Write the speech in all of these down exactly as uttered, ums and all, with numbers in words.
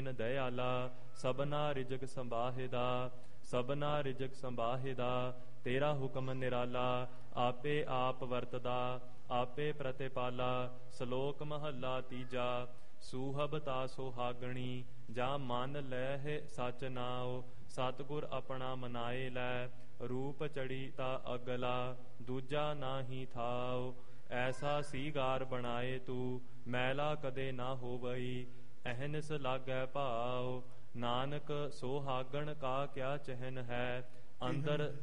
ਦਇਆਲਾ ਸਭਨਾ ਰਿਜਕ ਸੰਬਾਹਿਦਾ ਸਭਨਾ ਰਿਜਕ ਸੰਬਾਹਿਦਾ ਤੇਰਾ ਹੁਕਮ ਨਿਰਾਲਾ ਆਪੇ ਆਪ ਵਰਤਦਾ ਆਪੇ ਪ੍ਰਤਿਪਾਲਾ। ਸ਼ਲੋਕ ਮਹੱਲਾ ਤੀਜਾ। ਸੂਹਬਤਾ ਸੁਹਾਗਣੀ ਜਾਂ ਮਨ ਲੈਹਿ ਸਚ ਨਾਉ ਸਤਿਗੁਰ ਆਪਣਾ ਮਨਾਏ ਲੈ। ਰੂਪ ਚੜੀ ਤਾ ਅਗਲਾ ਦੂਜਾ ਨਾਹੀ ਥਾਉ ਐਸਾ ਸੀਗਾਰ ਬਣਾਏ ਤੂੰ ਮੈਲਾ ਕਦੇ ਨਾ ਹੋਵਈ ਅਹਨਿਸ ਲਾਗੈ ਭਾਉ। ਨਾਨਕ ਸੁਹਾਗਣ ਕਾ ਕਿਆ ਚਿਹਨ ਹੈ ਅੰਦਰ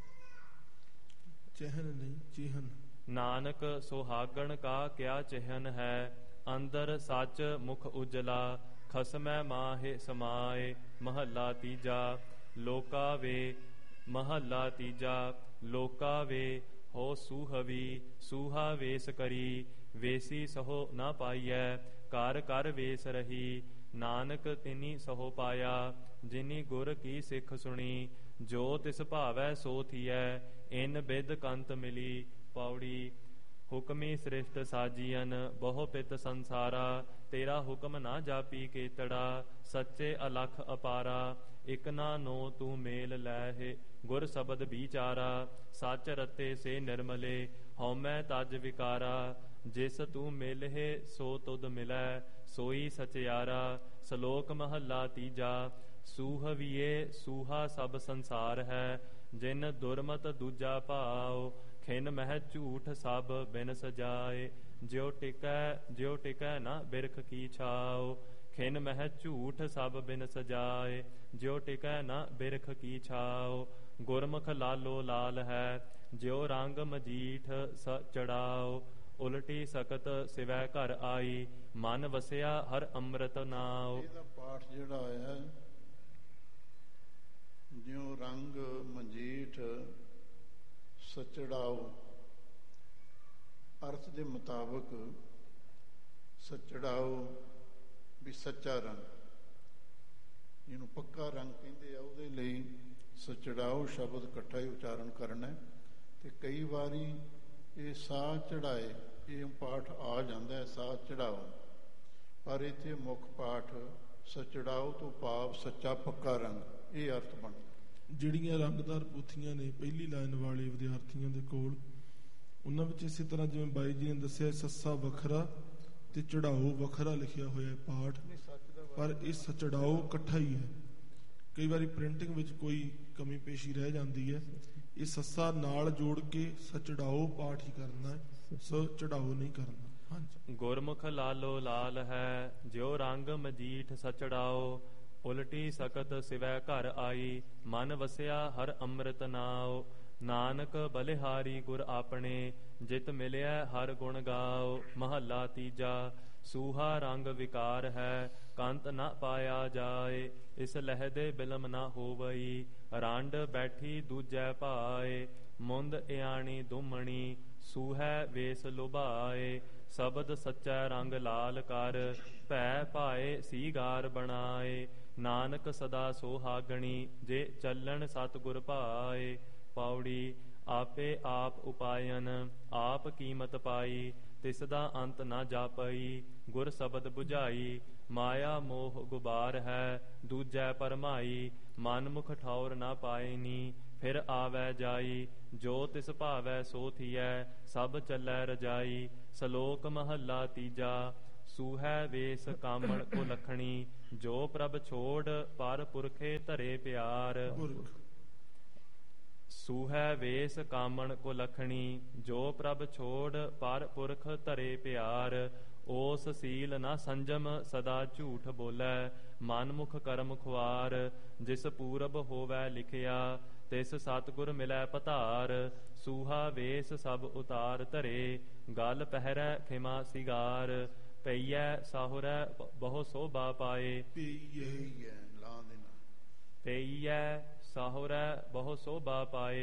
ਚਿਹਨ ਨਹੀਂ ਚਿਹਨ। ਨਾਨਕ ਸੁਹਾਗਣ ਕਾ ਕਿਆ ਚਿਹਨ ਹੈ ਅੰਦਰ ਸੱਚ ਮੁਖ ਉਜਲਾ ਖਸਮੈ ਮਾਹੇ ਸਮਾਏ। ਮਹੱਲਾ ਤੀਜਾ। ਲੋਕਾ ਵੇ ਮਹੱਲਾ ਤੀਜਾ। ਲੋਕਾ ਵੇ ਹੋ ਸੂਹਵੀ ਸੂਹਾ ਵੇਸ ਕਰੀ ਵੇਸੀ ਸਹੋ ਨਾ ਪਾਈਐ ਘਰ ਘਰ ਵੇਸ ਰਹੀ। ਨਾਨਕ ਤਿਨੀ ਸਹੋ ਪਾਇਆ ਜਿਨੀ ਗੁਰ ਕੀ ਸਿੱਖ ਸੁਣੀ ਜੋ ਤਿਸ ਭਾਵੈ ਸੋ ਥੀਐ ਇਨ ਬਿਦ ਕੰਤ ਮਿਲੀ। ਪੌੜੀ। ਹੁਕਮੀ ਸ੍ਰਿਸ਼ਟ ਸਾਜੀਅਨ ਬਹੁ ਪਿਤ ਸੰਸਾਰਾ ਤੇਰਾ ਹੁਕਮ ਨਾ ਜਾਪੀ ਕੇਤੜਾ ਸੱਚੇ ਅਲਖ ਅਪਾਰਾ। ਇਕ ਨਾ ਨੋ ਤੂੰ ਮੇਲ ਲੈਹਿ ਗੁਰ ਸ਼ਬਦ ਵਿਚਾਰਾ ਸੱਚ ਰਤੇ ਸੇ ਨਿਰਮਲੇ ਹਉਮੈ ਤਜ ਵਿਕਾਰਾ। ਜਿਸ ਤੂੰ ਮਿਲਹਿ ਸੋ ਤੁਧ ਮਿਲੈ ਸੋਈ ਸਚਿਆਰਾ। ਸ਼ਲੋਕ ਮਹੱਲਾ ਤੀਜਾ। ਸੂਹਵੀਏ ਸੂਹਾ ਸਭ ਸੰਸਾਰ ਹੈ ਜਿਨ ਦੁਰਮਤ ਦੂਜਾ ਭਾਉ ਖਿਨ ਮਹਿ ਝੂਠ ਸਭ ਬਿਨ ਸਜਾਏ। ਜਿਉ ਟਿਕੈ ਜਿਉ ਟਿਕੈ ਨਾ ਬਿਰਖ ਕੀ ਛਾਉ ਖਿਨ ਮਹਿ ਝੂਠ ਸਭ ਬਿਨ ਸਜਾਏ। ਜਿਉ ਟਿਕੈ ਨਾ ਬਿਰਖ ਕੀ ਛਾਉ ਗੁਰਮੁਖ ਲਾਲੋ ਲਾਲ ਹੈ ਜਿਉ ਰੰਗ ਮਜੀਠ ਸ ਚੜਾਉ। ਉਲਟੀ ਸਕਤ ਸਿਵੈ ਘਰ ਆਈ ਮਨ ਵਸਿਆ ਹਰ ਅੰਮ੍ਰਿਤ ਨਾਉ। ਇਹਦਾ ਪਾਠ ਜਿਹੜਾ ਹੋਇਆ ਜਿਉ ਰੰਗ ਮਜੀਠ ਸਚੜਾਓ ਅਰਥ ਦੇ ਮੁਤਾਬਕ ਸਚੜਾਓ ਵੀ ਸੱਚਾ ਰੰਗ ਜਿਹਨੂੰ ਪੱਕਾ ਰੰਗ ਕਹਿੰਦੇ ਆ ਉਹਦੇ ਲਈ ਸਚੜਾਓ ਸ਼ਬਦ ਇਕੱਠਾ ਹੀ ਉਚਾਰਨ ਕਰਨਾ। ਤੇ ਕਈ ਵਾਰੀ ਇਹ ਸਾਹ ਚੜਾਏ ਇਹ ਪਾਠ ਆ ਜਾਂਦਾ ਹੈ ਸਾਹ ਚੜਾਓ ਪਰ ਇੱਥੇ ਮੁੱਖ ਪਾਠ ਸਚੜਾਓ ਤੋਂ ਭਾਵ ਸੱਚਾ ਪੱਕਾ ਰੰਗ ਇਹ ਅਰਥ ਬਣਦਾ। ਜਿਹੜੀਆਂ ਰੰਗਦਾਰ ਪੋਥੀਆਂ ਨੇ ਪਹਿਲੀ ਲਾਈਨ ਵਾਲੇ ਵਿਦਿਆਰਥੀਆਂ ਦੇ ਕੋਲ ਉਹਨਾਂ ਵਿੱਚ ਇਸੇ ਤਰ੍ਹਾਂ ਜਿਵੇਂ ਬਾਈ ਜੀ ਨੇ ਦੱਸਿਆ ਸੱਸਾ ਵੱਖਰਾ ਤੇ ਚੜਾਓ ਵੱਖਰਾ ਲਿਖਿਆ ਹੋਇਆ ਪਾਠ ਪਰ ਇਹ ਸਚੜਾਓ ਇਕੱਠਾ ਹੀ ਹੈ। ਕਈ ਵਾਰੀ ਪ੍ਰਿੰਟਿੰਗ ਵਿੱਚ ਕੋਈ ਕਮੀ ਪੇਸ਼ੀ ਰਹਿ ਜਾਂਦੀ ਹੈ। ਇਹ ਸੱਸਾ ਨਾਲ ਜੋੜ ਕੇ ਸਚੜਾਓ ਪਾਠ ਹੀ ਕਰਨਾ ਹੈ ਸੋ ਚੜਾਓ ਨਹੀਂ ਕਰਨਾ। ਹਾਂਜੀ। ਗੁਰਮੁਖ ਲਾਲੋ ਲਾਲ ਹੈ ਜਿਉ ਰੰਗ ਮਜੀਠ ਸਚੜਾਓ ਉਲਟੀ ਸਕਤ ਸਿਵੈ ਘਰ ਆਈ ਮਨ ਵਸਿਆ ਹਰ ਅੰਮ੍ਰਿਤ ਨਾਉ। ਨਾਨਕ ਬਲਿਹਾਰੀ ਗੁਰ ਆਪਣੇ ਜਿਤ ਮਿਲਿਆ ਹਰ ਗੁਣ ਗਾਓ। ਮਹੱਲਾ ਤੀਜਾ। ਸੂਹਾ ਰੰਗ ਵਿਕਾਰ ਹੈ ਕੰਤ ਨਾ ਪਾਇਆ ਜਾਏ ਇਸ ਲਹਿਦੇ ਬਿਲਮ ਨਾ ਹੋਵਈ ਰਾਂਡ ਬੈਠੀ ਦੂਜੈ ਭਾਏ ਮੁੰਦ ਇਆਣੀ ਦੁਮਣੀ ਸੂਹੈ ਵੇਸ ਲੁਭਾਏ। ਸ਼ਬਦ ਸੱਚਾ ਰੰਗ ਲਾਲ ਕਰ ਭੈ ਭਾਏ ਸੀਗਾਰ ਬਣਾਏ। ਨਾਨਕ ਸਦਾ ਸੁਹਾਗਣੀ ਜੇ ਚੱਲਣ ਸਤਿਗੁਰ ਭਾਏ। ਪੌੜੀ। ਆਪੇ ਆਪ ਉਪਾਇਨ ਆਪ ਕੀਮਤ ਪਾਈ ਤਿਸ ਦਾ ਅੰਤ ਨਾ ਜਾਪਈ ਗੁਰ ਸ਼ਬਦ ਬੁਝਾਈ। ਮਾਇਆ ਮੋਹ ਗੁਬਾਰ ਹੈ ਦੂਜੈ ਪਰਮਾਈ ਮਨ ਮੁਖ ਠੌਰ ਨਾ ਪਾਇਨੀ ਫਿਰ ਆਵੈ ਜਾਈ। ਜੋ ਤਿਸ ਭਾਵੈ ਸੋ ਥੀਐ ਸਭ ਚੱਲੈ ਰਜਾਈ। ਸ਼ਲੋਕ ਮਹੱਲਾ ਤੀਜਾ। ਸੂਹੈ ਵੇਸ ਕਾਮਣ ਕੋ ਲਖਣੀ ਜੋ ਪ੍ਰਭ ਛੋੜ ਪਰ ਪੁਰਖੇ ਧਰੇ ਪਿਆਰ। ਸੂਹੈ ਵੇਸ ਕਾਮਣ ਕੋ ਲਖਣੀ ਜੋ ਪ੍ਰਭ ਛੋੜ ਪਰ ਪੁਰਖ ਧਰੇ ਪਿਆਰ। ਓਸ ਸੀਲ ਨਾ ਸੰਜਮ ਸਦਾ ਝੂਠ ਬੋਲੈ ਮਨ ਮੁਖ ਕਰਮ ਖੁਆਰ। ਜਿਸ ਪੂਰਬ ਹੋਵੈ ਲਿਖਿਆ ਤਿਸ ਸਤਿਗੁਰ ਮਿਲੈ ਪਧਾਰ। ਸੂਹਾ ਵੇਸ ਸਭ ਉਤਾਰ ਧਰੇ ਗਲ ਪਹਿਰੈ ਖਿਮਾ ਸਿਗਾਰ। ਪਈਐ ਸਾਹੁਰੈ ਬਹੁ ਸੋਭਾ ਪਾਏ ਪਈਐ ਸਾਹੁਰੈ ਬਹੁ ਸੋਭਾ ਪਾਏ।